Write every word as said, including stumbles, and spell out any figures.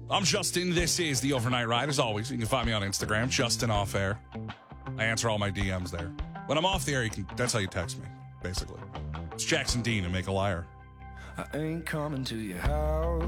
I'm Justin. This is the Overnight Ride. As always, you can find me on Instagram, Justin Off Air. I answer all my D Ms there. When I'm off the air, you can, that's how you text me, basically. It's Jackson Dean and Make a Liar. I ain't coming to your house.